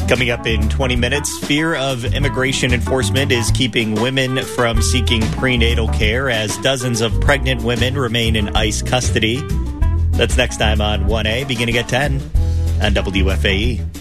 Coming up in 20 minutes, fear of immigration enforcement is keeping women from seeking prenatal care as dozens of pregnant women remain in ICE custody. That's next time on 1A, beginning at 10 on WFAE.